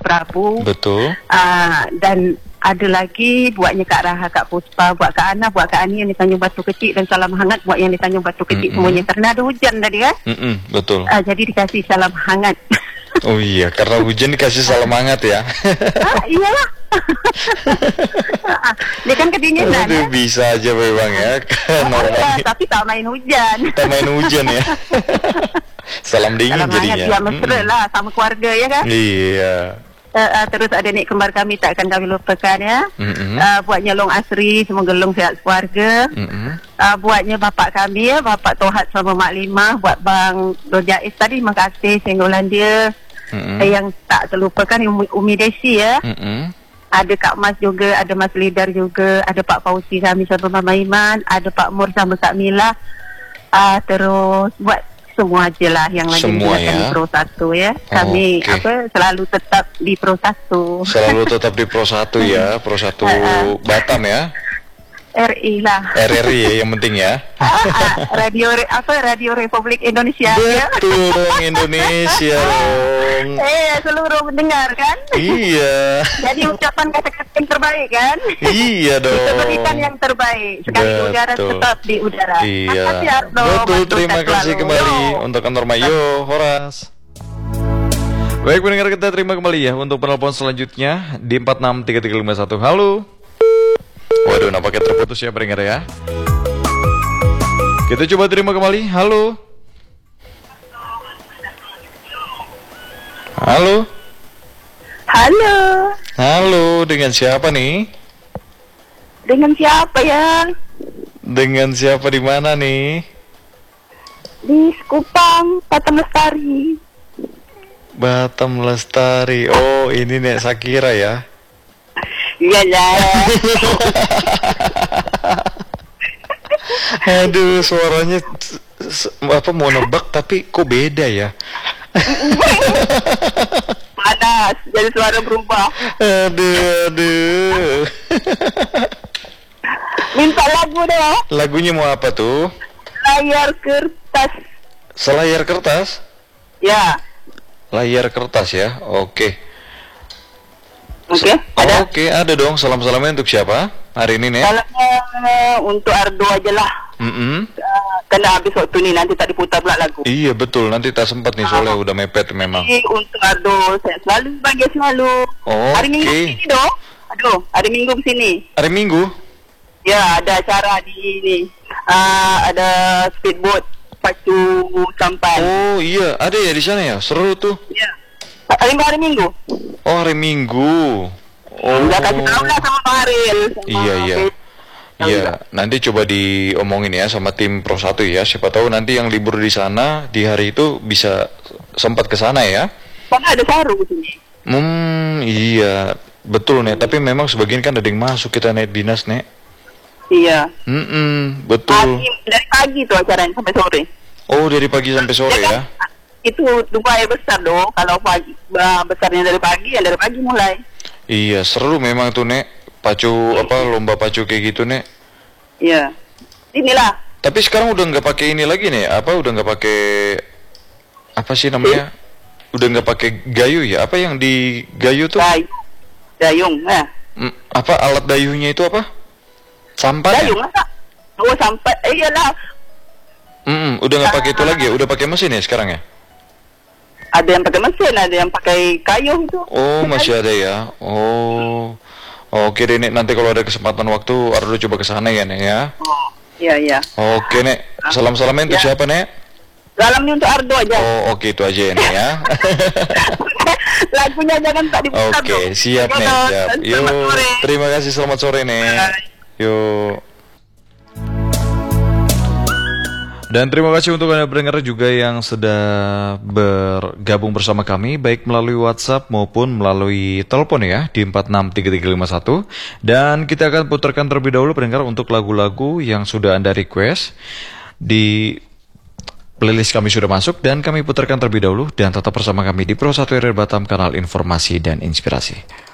Prabu. Betul. Dan ada lagi buatnya Kak Raha, Kak Puspa, buat Kak Ana, buat Kak Ani yang di Tanjung Batu Kecil, dan salam hangat buat yang di Tanjung Batu Kecil semuanya. Karena ada hujan tadi kan. Betul. Jadi dikasih salam hangat. Oh iya, karena hujan dikasih salam hangat ya. Iyalah. Dia kan kedinginan ya. Bisa aja memang ya. Tapi tak main hujan. Tak main hujan ya. Salam dingin salam jadinya. Salam hangat, mesra lah sama keluarga ya kan. Iya. Terus ada nek kembar kami takkan kami lupakan ya. Buatnya Long Asri, semoga Long sehat keluarga. Buatnya bapak kami ya, Bapak Tohat sama Mak Limah. Buat Bang Dojais tadi, terima kasih senggolan dia. Yang tak terlupakan Umi Desi ya. Ada Kak Mas juga, ada Mas Lidar juga, ada Pak Fauzi kami sama Mama Iman, ada Pak Mur sama Kak Mila. Terus buat semua aja lah yang lagi di Pro 1 ya. Kami selalu tetap di Pro 1. Selalu tetap di Pro 1 ya, Pro 1 Batam ya. RI lah. RRI ya yang penting ya. Radio Republik Indonesia. Betul dong, Indonesia dong. Seluruh mendengar kan. Iya. Jadi ucapan kata-kata yang terbaik kan. Iya dong. Kita berikan yang terbaik. Sekali udara tetap di udara. Iya. Makasih Ardo. Betul, terima kasih kembali untuk kantor Mayo Horas. Baik pendengar, kita terima kembali ya untuk penelpon selanjutnya di 463351. Halo. Waduh, nampaknya terputus ya pendengar ya. Kita coba terima kembali. Halo. Halo. Halo. Halo, dengan siapa nih? Dengan siapa ya? Dengan siapa di mana nih? Di Kupang, Batam Lestari. Batam Lestari. Oh, ini Nek Sakira ya. Iyalah. Aduh, suaranya mau nebak tapi kok beda ya. Panas, jadi suara berubah. Aduh. Minta lagu deh. Lagunya mau apa tuh? Layar kertas. Selayar kertas? Ya. Layar kertas ya, oke. Ada? Oke, ada dong. Salam-salamnya untuk siapa hari ini, Nek? Salamnya untuk Ardo aja lah. Karena habis waktu ini nanti tak diputar pula lagu. Iya betul, nanti tak sempat nih soalnya udah mepet memang. Untuk Ardo, saya selalu bahagia selalu. Hari Minggu sini dong. Hari Minggu sini. Hari Minggu? Ya, ada acara di ini. Ada speedboat pacu sampan. Oh iya, ada ya di sana ya. Seru tuh. Iya. Hari Minggu. Oh, hari Minggu. Udah kasih tahu lah sama Pak Haril. Iya, nanti coba diomongin ya sama tim Pro 1 ya. Siapa tahu nanti yang libur di sana di hari itu bisa sempat ke sana ya. Karena ada Saru di sini. Iya, betul Nek. Tapi memang sebagian kan ada yang masuk kita naik dinas Nek. Iya. Betul. Dari pagi tuh acaranya sampai sore. Oh, dari pagi sampai sore ya. Itu lumayan besar dong. Kalau pagi besarnya dari pagi, ya dari pagi mulai. Iya, seru memang tuh Nek. Pacu lomba pacu kayak gitu Nek. Iya. Inilah. Tapi sekarang udah nggak pakai ini lagi nih. Udah nggak pakai apa sih namanya? Udah nggak pakai gayu ya? Apa yang di gayu tuh? Dayung. Apa alat dayunya itu apa? Sampan. Dayung masa? Oh, sampan. Iyalah. Udah nggak pakai itu lagi ya? Udah pakai mesin ya sekarang ya? Ada yang pakai mesin, ada yang pakai kayu itu. Oh, masih ada ya. Oh. Oke deh Nek, nanti kalau ada kesempatan waktu Ardo coba ke sana ya Nek ya. Iya. Oke Nek, salam-salamnya untuk siapa Nek? Salamnya untuk Ardo aja. Oh, oke itu aja ya Nek ya. Lagunya jangan tak diputar. Oke, siap Nek, siap. Yuk, terima kasih, selamat sore Nek. Yuk. Dan terima kasih untuk Anda pendengar juga yang sudah bergabung bersama kami, baik melalui WhatsApp maupun melalui telepon ya, di 463351. Dan kita akan putarkan terlebih dahulu pendengar untuk lagu-lagu yang sudah Anda request. Di playlist kami sudah masuk dan kami putarkan terlebih dahulu. Dan tetap bersama kami di Pro 1 RR Batam, kanal informasi dan inspirasi.